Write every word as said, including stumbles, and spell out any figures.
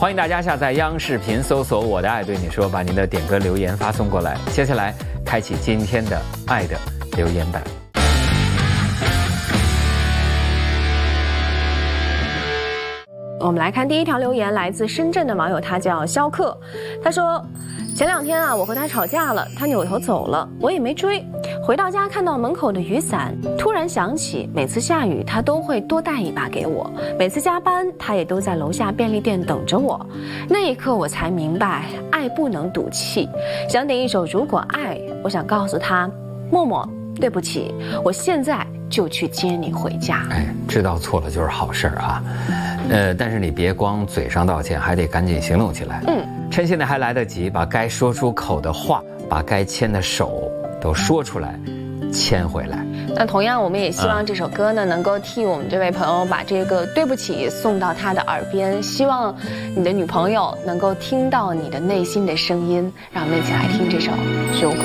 欢迎大家下载央视频，搜索我的爱对你说，把您的点歌留言发送过来。接下来开启今天的爱的留言板。 我们来看第一条留言，来自深圳的网友，他叫肖克。他说，前两天啊，我和他吵架了，他扭头走了，我也没追。回到家看到门口的雨伞，突然想起每次下雨他都会多带一把给我，每次加班他也都在楼下便利店等着我。那一刻我才明白，爱不能赌气。想点一首《如果爱》，我想告诉他，默默，对不起，我现在就去接你回家。 哎，知道错了就是好事啊。呃，但是你别光嘴上道歉，还得赶紧行动起来。嗯，趁现在还来得及，把该说出口的话，把该牵的手都说出来，牵回来。 那同样，我们也希望这首歌呢，能够替我们这位朋友把这个对不起送到他的耳边。希望你的女朋友能够听到你的内心的声音。让我们一起来听这首《如果》。